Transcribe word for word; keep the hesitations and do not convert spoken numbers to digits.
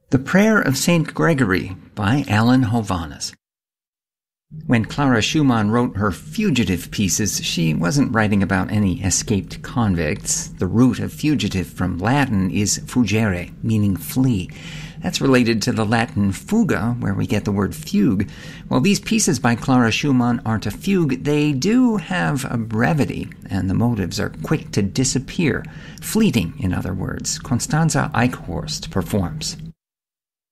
The Prayer of Saint Gregory by Alan Hovhaness. When Clara Schumann wrote her fugitive pieces, she wasn't writing about any escaped convicts. The root of fugitive from Latin is fugere, meaning flee. That's related to the Latin fuga, where we get the word fugue. While these pieces by Clara Schumann aren't a fugue, they do have a brevity, and the motives are quick to disappear. Fleeting, in other words. Constanze Eichhorst performs.